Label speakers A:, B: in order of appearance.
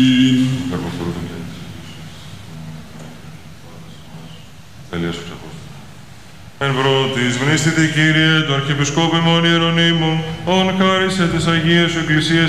A: Εν πρώτης μνήστητη Κύριε, το Αρχιεπισκόπο ημών Ιερονύμων, ον χάρισε της Αγίας Εκκλησίας